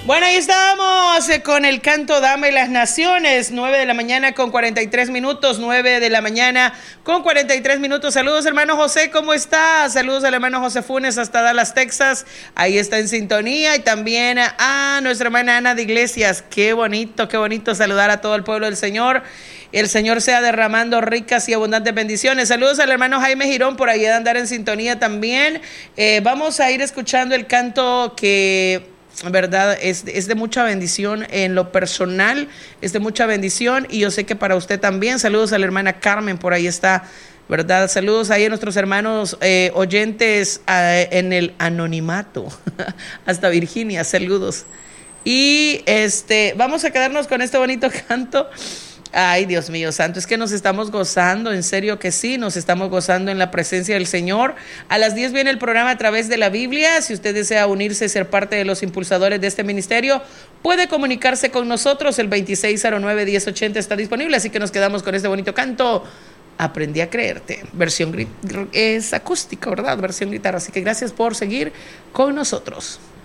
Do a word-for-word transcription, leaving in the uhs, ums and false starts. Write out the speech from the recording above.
Bueno, ahí estamos eh, con el canto Dame las Naciones, nueve de la mañana con cuarenta y tres minutos, nueve de la mañana con cuarenta y tres minutos. Saludos, hermano José, ¿cómo está? Saludos al hermano José Funes hasta Dallas, Texas. Ahí está en sintonía. Y también a nuestra hermana Ana de Iglesias. Qué bonito, qué bonito saludar a todo el pueblo del Señor. El Señor sea derramando ricas y abundantes bendiciones. Saludos al hermano Jaime Girón, por ahí de andar en sintonía también. Eh, vamos a ir escuchando el canto que, verdad, es, es de mucha bendición en lo personal, es de mucha bendición y yo sé que para usted también. Saludos a la hermana Carmen, por ahí está, ¿verdad? Saludos ahí a nuestros hermanos eh, oyentes eh, en el anonimato, hasta Virginia, saludos. Y este, vamos a quedarnos con este bonito canto. Ay, Dios mío santo, es que nos estamos gozando, en serio que sí, nos estamos gozando en la presencia del Señor. A las diez viene el programa A Través de la Biblia. Si usted desea unirse y ser parte de los impulsadores de este ministerio, puede comunicarse con nosotros. El veintiséis cero nueve, diez ochenta está disponible, así que nos quedamos con este bonito canto. Aprendí a creerte, versión es acústica, ¿verdad? Versión guitarra, así que gracias por seguir con nosotros.